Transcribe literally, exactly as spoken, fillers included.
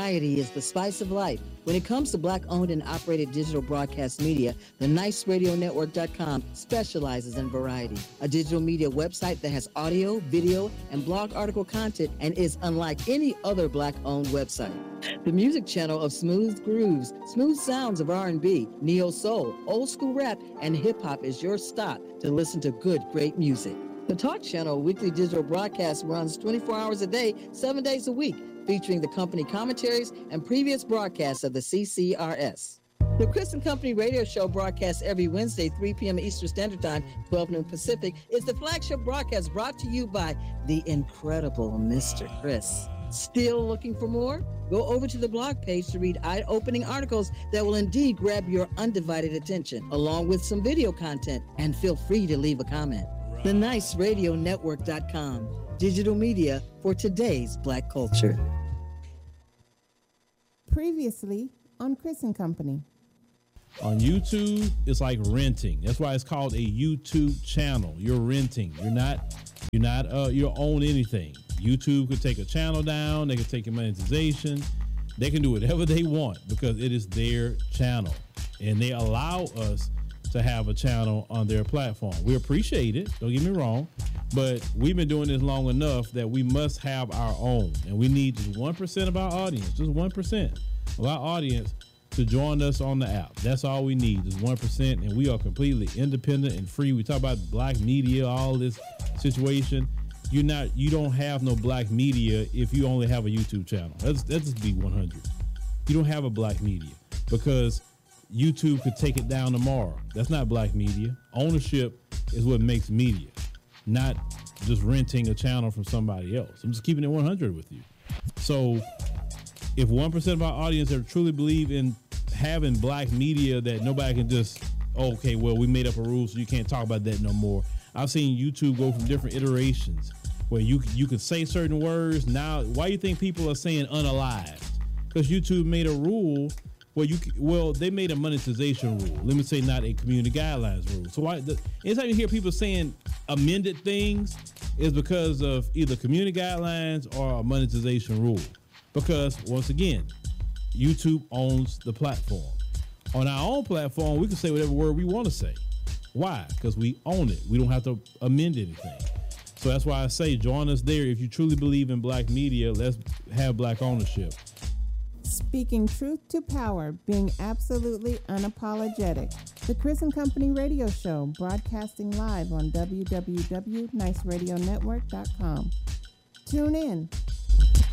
Variety is the spice of life. When it comes to Black-owned and operated digital broadcast media, the nice radio network dot com specializes in variety, a digital media website that has audio, video, and blog article content and is unlike any other Black-owned website. The music channel of smooth grooves, smooth sounds of R and B, neo-soul, old-school rap, and hip-hop is your stop to listen to good, great music. The Talk Channel weekly digital broadcast runs twenty-four hours a day, seven days a week, featuring the company commentaries and previous broadcasts of the C C R S. The Chris and Company radio show, broadcast every Wednesday, three p.m. Eastern Standard Time, twelve noon Pacific, is the flagship broadcast brought to you by the incredible Mister Chris. Still looking for more? Go over to the blog page to read eye-opening articles that will indeed grab your undivided attention, along with some video content, and feel free to leave a comment. the nice radio network dot com, digital media for today's Black culture. Previously on Chris and Company. On YouTube, it's like renting. That's why it's called a YouTube channel. You're renting. You're not, you're not, uh, you don't own anything. YouTube could take a channel down. They could take your monetization. They can do whatever they want because it is their channel, and they allow us to have a channel on their platform. We appreciate it, don't get me wrong, but we've been doing this long enough that we must have our own, and we need just one percent of our audience, just one percent of our audience to join us on the app. That's all we need, is one percent, and we are completely independent and free. We talk about black media, all this situation. You're not, you don't have no black media if you only have a YouTube channel. Let's, let's just be one hundred. You don't have a black media because YouTube could take it down tomorrow. That's not black media. Ownership is what makes media, not just renting a channel from somebody else. I'm just keeping it one hundred with you. So if one percent of our audience ever truly believe in having black media that nobody can just, oh, okay, well, we made up a rule so you can't talk about that no more. I've seen YouTube go from different iterations where you you could say certain words. Now, why do you think people are saying unalived? Because YouTube made a rule where you, well, they made a monetization rule. Let me say not a community guidelines rule. So why, the, anytime you hear people saying amended things is because of either community guidelines or a monetization rule. Because once again, YouTube owns the platform. On our own platform, we can say whatever word we want to say. Why? Because we own it. We don't have to amend anything. So that's why I say join us there. If you truly believe in black media, let's have black ownership. Speaking truth to power, being absolutely unapologetic. The Chris and Company radio show, broadcasting live on w w w dot nice radio network dot com. Tune in.